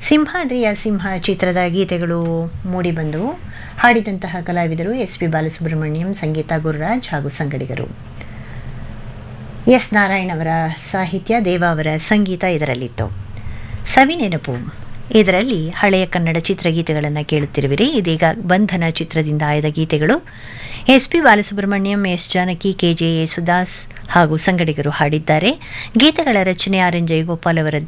ಸಿಂಹಾದ್ರಿಯ ಸಿಂಹ ಚಿತ್ರದ ಗೀತೆಗಳು ಮೂಡಿಬಂದವು. ಹಾಡಿದಂತಹ ಕಲಾವಿದರು ಎಸ್ ಪಿ ಬಾಲಸುಬ್ರಹ್ಮಣ್ಯಂ, ಸಂಗೀತ ಗುರುರಾಜ್ ಹಾಗೂ ಸಂಗಡಿಗರು. ಎಸ್ ನಾರಾಯಣ್ ಅವರ ಸಾಹಿತ್ಯ, ದೇವ ಅವರ ಸಂಗೀತ ಇದರಲ್ಲಿತ್ತು. ಸವಿನೆನಪು ಇದರಲ್ಲಿ ಹಳೆಯ ಕನ್ನಡ ಚಿತ್ರಗೀತೆಗಳನ್ನು ಕೇಳುತ್ತಿರುವಿರಿ. ಇದೀಗ ಬಂಧನ ಚಿತ್ರದಿಂದ ಆಯ್ದ ಗೀತೆಗಳು. S P Balasubrahmanyam, S Janaki, K J Yesudas ಹಾಗೂ ಸಂಗಡಿಗರು ಹಾಡಿದ್ದಾರೆ. ಗೀತೆಗಳ ರಚನೆ ಆರ್ ಎನ್ ಜಯಗೋಪಾಲ್ ಅವರದ್ದು.